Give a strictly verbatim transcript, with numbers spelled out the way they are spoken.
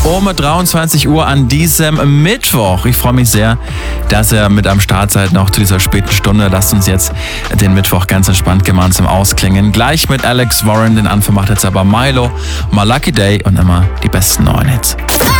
um dreiundzwanzig Uhr an diesem Mittwoch. Ich freue mich sehr, dass ihr mit am Start seid, noch zu dieser späten Stunde. Lasst uns jetzt den Mittwoch ganz entspannt gemeinsam ausklingen. Gleich mit Alex Warren, den Anfang macht jetzt aber Milo, My Lucky Day und immer die besten neuen Hits.